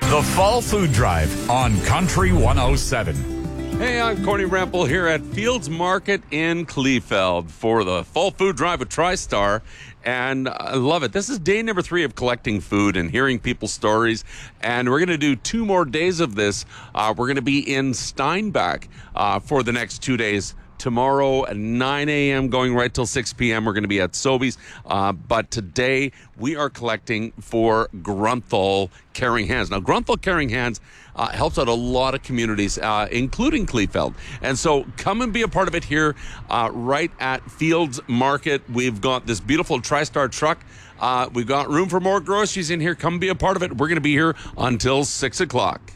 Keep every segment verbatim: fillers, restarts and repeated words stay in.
The Fall Food Drive on Country one oh seven. Hey, I'm Corny Rampel here at Fields Market in Kleefeld for the Fall Food Drive with TriStar. And I love it. This is day number three of collecting food and hearing people's stories. And we're going to do two more days of this. Uh, we're going to be in Steinbach uh, for the next two days. Tomorrow at nine a.m. going right till six p.m. We're going to be at Sobeys. Uh, but today we are collecting for Grunthal Caring Hands. Now, Grunthal Caring Hands uh, helps out a lot of communities, uh, including Kleefeld. And so come and be a part of it here uh, right at Fields Market. We've got this beautiful TriStar truck. Uh, we've got room for more groceries in here. Come be a part of it. We're going to be here until six o'clock.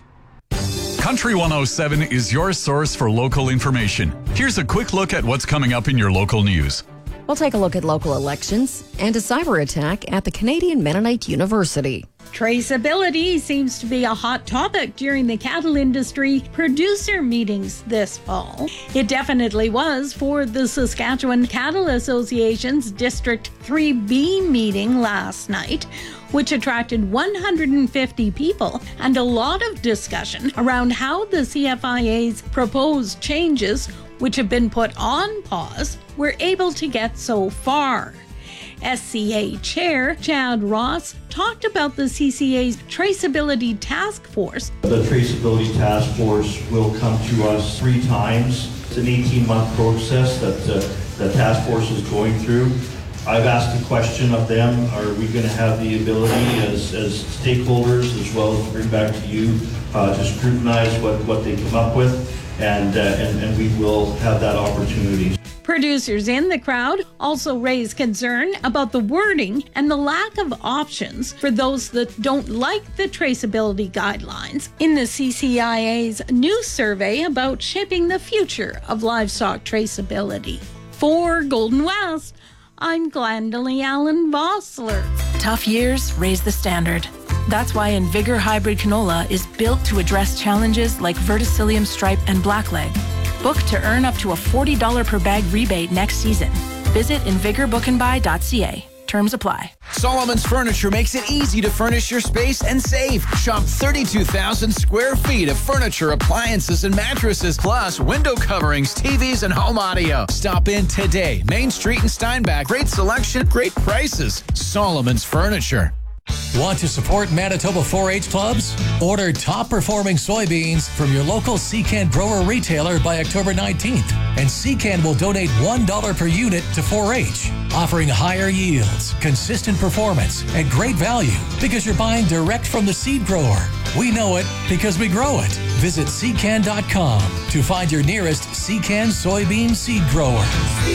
Country one oh seven is your source for local information. Here's a quick look at what's coming up in your local news. We'll take a look at local elections and a cyber attack at the Canadian Mennonite University. Traceability seems to be a hot topic during the cattle industry producer meetings this fall. It definitely was for the Saskatchewan Cattle Association's District three B meeting last night, which attracted one hundred fifty people and a lot of discussion around how the C F I A's proposed changes, which have been put on pause, were able to get so far. S C A Chair Chad Ross talked about the C C A's Traceability Task Force. The Traceability Task Force will come to us three times. It's an eighteen-month process that uh, the task force is going through. I've asked a question of them, are we going to have the ability as, as stakeholders, as well as bring back to you, uh, to scrutinize what, what they come up with, and, uh, and, and we will have that opportunity. Producers in the crowd also raised concern about the wording and the lack of options for those that don't like the traceability guidelines in the C C I A's new survey about shaping the future of livestock traceability. For Golden West, I'm Glendalee Allen Vossler. Tough years raise the standard. That's why Invigor Hybrid Canola is built to address challenges like verticillium stripe and blackleg. Book to earn up to a forty dollars per bag rebate next season. Visit invigor book and buy dot c a. Terms apply. Solomon's Furniture makes it easy to furnish your space and save. Shop thirty-two thousand square feet of furniture, appliances, and mattresses, plus window coverings, T Vs, and home audio. Stop in today. Main Street in Steinbach. Great selection, great prices. Solomon's Furniture. Want to support Manitoba four H clubs? Order top-performing soybeans from your local Secan grower retailer by October nineteenth, and Secan will donate one dollar per unit to four H, offering higher yields, consistent performance, and great value because you're buying direct from the seed grower. We know it because we grow it. Visit secan dot com to find your nearest Secan soybean seed grower.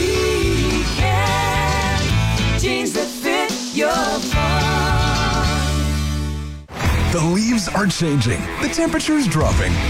Secan, jeans that fit your farm. The leaves are changing. The temperature's dropping.